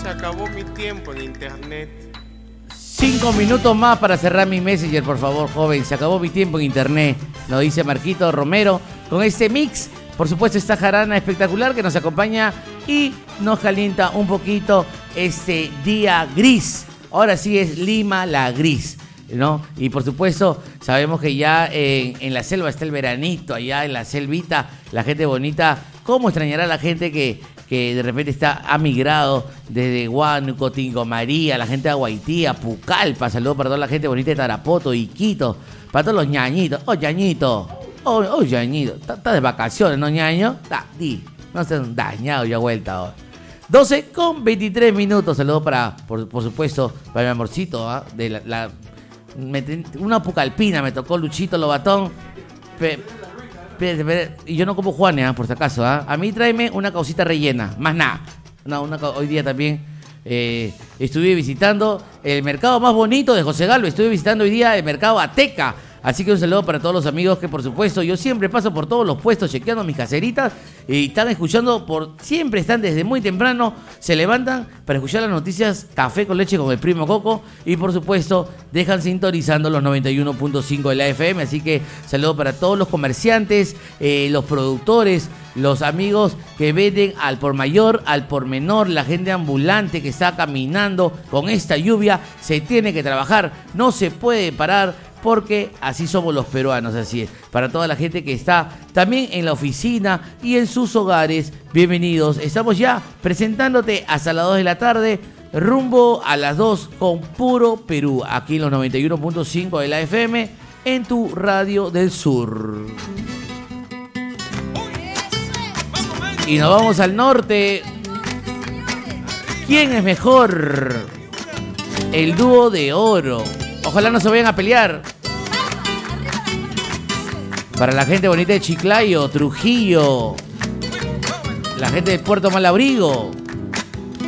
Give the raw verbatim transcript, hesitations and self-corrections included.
acabó mi tiempo en internet. Cinco minutos más para cerrar mi Messenger, por favor, joven. Se acabó mi tiempo en internet, nos dice Marquito Romero. Con este mix, por supuesto, esta jarana espectacular que nos acompaña y nos calienta un poquito este día gris. Ahora sí es Lima la gris, ¿no? Y por supuesto, sabemos que ya en, en la selva está el veranito, allá en la selvita, la gente bonita. ¿Cómo extrañará a la gente que, que de repente está, ha migrado desde Huánuco, Tingo María, la gente de Aguaitía, Pucallpa? Saludos para toda la gente bonita de Tarapoto, Iquito, para todos los ñañitos. ¡Oh, ñañito! ¡Oh, oh ñañito! ¿Estás de vacaciones, no, ñaño? Da, di, no sean dañados ya vuelta hoy. doce con veintitrés minutos. Saludos para, por, por supuesto, para mi amorcito, ¿eh? de la, la me, una pucalpina me tocó Luchito Lobatón. Pe, pe, pe, y yo no como Juanes, ¿eh? por si acaso. ¿eh? A mí tráeme una causita rellena, más nada. No, una, hoy día también eh, estuve visitando el mercado más bonito de José Galvez. Estuve visitando hoy día el mercado Ateca. Así que un saludo para todos los amigos que, por supuesto, yo siempre paso por todos los puestos chequeando mis caseritas y están escuchando, por siempre están desde muy temprano, se levantan para escuchar las noticias Café con Leche con el Primo Coco y, por supuesto, dejan sintonizando los noventa y uno punto cinco de la F M. Así que saludo para todos los comerciantes, eh, los productores, los amigos que venden al por mayor, al por menor, la gente ambulante que está caminando con esta lluvia. Se tiene que trabajar, no se puede parar, porque así somos los peruanos, así es. Para toda la gente que está también en la oficina y en sus hogares, bienvenidos. Estamos ya presentándote hasta las dos de la tarde, rumbo a las dos con Puro Perú, aquí en los noventa y uno punto cinco de la F M, en tu radio del sur. Y nos vamos al norte. ¿Quién es mejor? El dúo de oro. Ojalá no se vayan a pelear. Para la gente bonita de Chiclayo, Trujillo, la gente de Puerto Malabrigo,